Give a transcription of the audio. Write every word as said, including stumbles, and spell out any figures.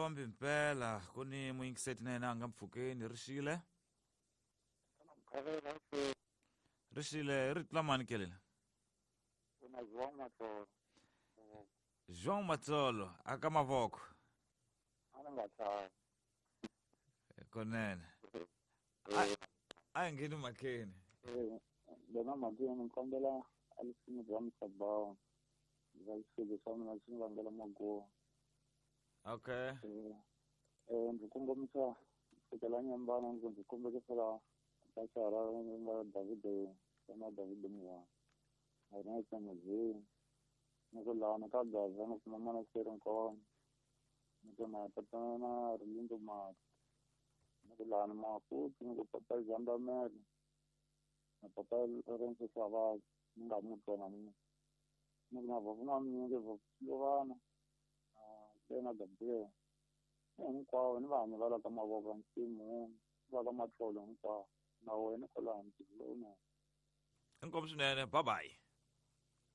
kombi impela kuni muyingiseti na yena nga mpfhukeni rixile rixile ri tla mani ke lela João Matsolo aka mavoko konene a hi ngheni makheni lena makeni ni kombela alisimi bya misabao bya xilo xa mina xi vangela magoha okay eh ndzi kombisa fikela nyambana ndzi kombekela ka xara nga Davide na Davide mwa na ita muzee ni ku lana ka gaza na kuma mana sere nko ni ku na tatana rindo ma ni ku lana ma ku ni ku papa jamba meri na papa renzo sava nga mutho na mini ni na vo na mini ke vo yovana ah tena gabriel ni kwa ni vanhu va la ka mavoko nsimu va ka matlolo hinkwawo na wena ko laha ntirhweni inkomu swinene bye bye